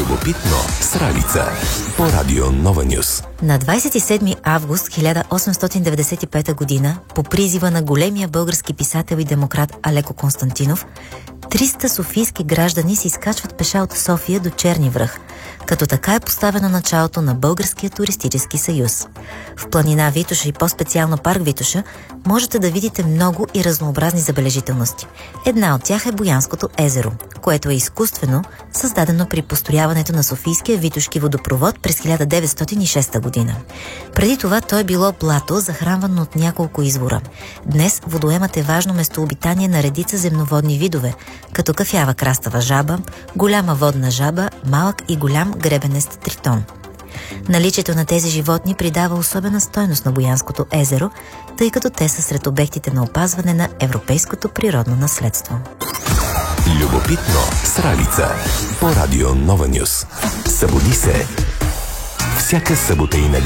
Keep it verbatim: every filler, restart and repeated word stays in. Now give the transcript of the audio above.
Любопитно с Ралица по радио Нова Нюс. На двадесет и седми август хиляда осемстотин деветдесет и пета година, по призива на големия български писател и демократ Алеко Константинов, триста софийски граждани се изкачват пеша от София до Черни връх, като така е поставено началото на Българския туристически съюз. В планина Витоша и по-специално парк Витоша можете да видите много и разнообразни забележителности. Една от тях е Боянското езеро, което е изкуствено, създадено при построяването на Софийския Витошки водопровод през хиляда деветстотин и шеста година. Преди това то е било плато, захранвано от няколко извора. Днес водоемът е важно местообитание на редица земноводни видове, като кафява крастава жаба, голяма водна жаба, малък и голям гребенест тритон. Наличието на тези животни придава особена стойност на Боянското езеро, тъй като те са сред обектите на опазване на европейското природно наследство. Любопитно с Ралица по радио Нова Нюс. Събуди се всяка събота и неделя